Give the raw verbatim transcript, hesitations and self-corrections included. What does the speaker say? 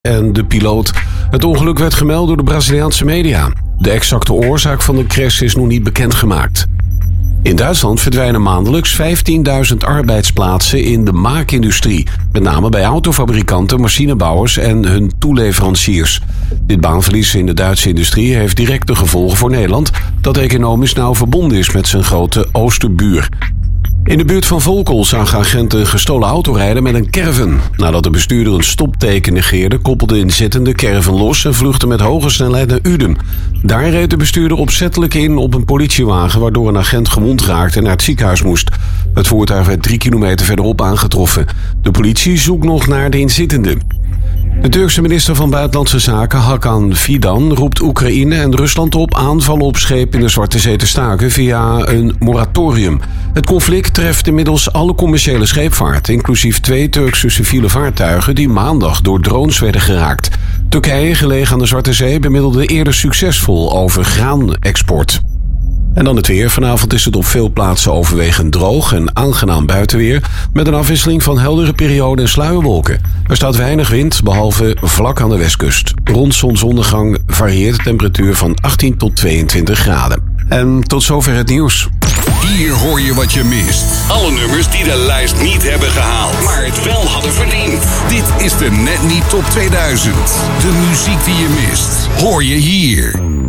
en de piloot. Het ongeluk werd gemeld door de Braziliaanse media. De exacte oorzaak van de crash is nog niet bekendgemaakt. In Duitsland verdwijnen maandelijks vijftienduizend arbeidsplaatsen in de maakindustrie. Met name bij autofabrikanten, machinebouwers en hun toeleveranciers. Dit baanverlies in de Duitse industrie heeft directe gevolgen voor Nederland, dat economisch nauw verbonden is met zijn grote oosterbuur. In de buurt van Volkel zagen agenten een gestolen auto rijden met een caravan. Nadat de bestuurder een stopteken negeerde, koppelde de inzittende caravan los en vluchtte met hoge snelheid naar Uden. Daar reed de bestuurder opzettelijk in op een politiewagen, waardoor een agent gewond raakte en naar het ziekenhuis moest. Het voertuig werd drie kilometer verderop aangetroffen. De politie zoekt nog naar de inzittende. De Turkse minister van Buitenlandse Zaken, Hakan Fidan, roept Oekraïne en Rusland op aanvallen op schepen in de Zwarte Zee te staken via een moratorium. Het conflict treft inmiddels alle commerciële scheepvaart, inclusief twee Turkse civiele vaartuigen die maandag door drones werden geraakt. Turkije, gelegen aan de Zwarte Zee, bemiddelde eerder succesvol over graanexport. En dan het weer. Vanavond is het op veel plaatsen overwegend droog en aangenaam buitenweer, met een afwisseling van heldere perioden en sluierwolken. Er staat weinig wind, behalve vlak aan de westkust. Rond zonsondergang varieert de temperatuur van achttien tot tweeëntwintig graden. En tot zover het nieuws. Hier hoor je wat je mist. Alle nummers die de lijst niet hebben gehaald, maar het wel hadden verdiend. Dit is de Net Niet Top tweeduizend. De muziek die je mist, hoor je hier.